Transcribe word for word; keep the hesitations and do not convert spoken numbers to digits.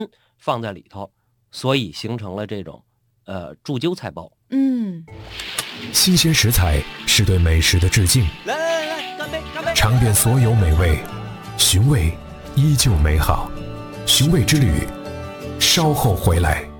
放在里头，所以形成了这种呃祝揪菜包。 嗯， 新鲜食材是对美食的致敬。 来来来，干杯干杯！ 尝遍所有美味，寻味依旧美好。寻味之旅，稍后回来。